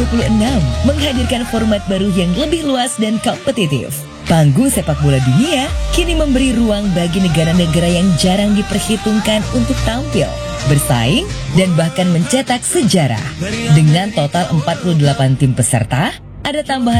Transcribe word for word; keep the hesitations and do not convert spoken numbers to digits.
puluh enam menghadirkan format baru yang lebih luas dan kompetitif. Panggung sepak bola dunia kini memberi ruang bagi negara-negara yang jarang diperhitungkan untuk tampil, bersaing, dan bahkan mencetak sejarah. Dengan total empat puluh delapan tim peserta, ada tambahan